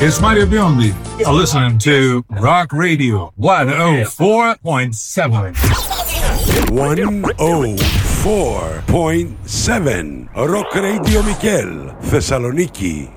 It's Mario Biondi. You're listening to Rock Radio 104.7. 104.7 Rock Radio Mikel, Thessaloniki.